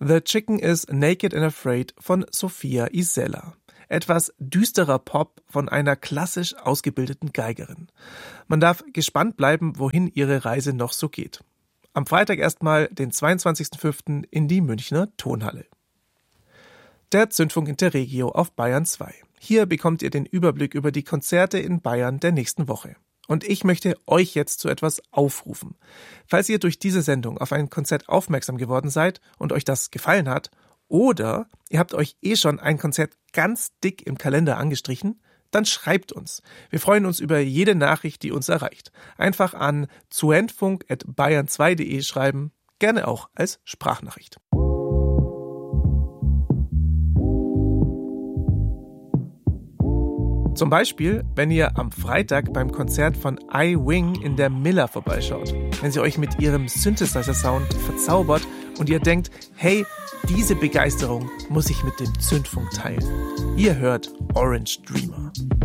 The Chicken is Naked and Afraid von Sophia Isella. Etwas düsterer Pop von einer klassisch ausgebildeten Geigerin. Man darf gespannt bleiben, wohin ihre Reise noch so geht. Am Freitag erstmal, den 22.05. in die Münchner Tonhalle. Der Zündfunk Interregio auf Bayern 2. Hier bekommt ihr den Überblick über die Konzerte in Bayern der nächsten Woche. Und ich möchte euch jetzt zu etwas aufrufen. Falls ihr durch diese Sendung auf ein Konzert aufmerksam geworden seid und euch das gefallen hat, oder ihr habt euch schon ein Konzert ganz dick im Kalender angestrichen, dann schreibt uns. Wir freuen uns über jede Nachricht, die uns erreicht. Einfach an zuendfunk@bayern2.de schreiben, gerne auch als Sprachnachricht. Zum Beispiel, wenn ihr am Freitag beim Konzert von iWing in der Miller vorbeischaut. Wenn sie euch mit ihrem Synthesizer-Sound verzaubert und ihr denkt, hey, diese Begeisterung muss ich mit dem Zündfunk teilen. Ihr hört Orange Dreamer.